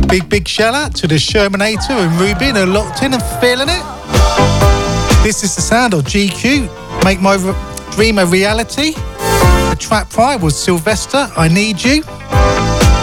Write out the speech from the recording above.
Big shout out to the Shermanator and Ruben who are locked in and feeling it. This is the sound of GQ, Make My Dream a Reality. The track prior was Sylvester, I Need You.